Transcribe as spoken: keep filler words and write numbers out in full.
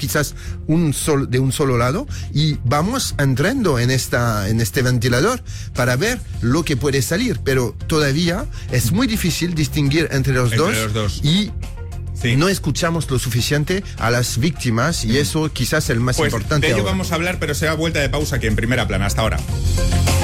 quizás un sol, de un solo lado, y vamos entrando en, esta, en este ventilador para ver lo que puede salir, pero todavía es muy difícil distinguir entre los, entre dos, los dos y sí. no escuchamos lo suficiente a las víctimas, y eso quizás es el más pues importante de ello ahora. vamos a hablar, pero será vuelta de pausa aquí en Primera Plana. Hasta ahora.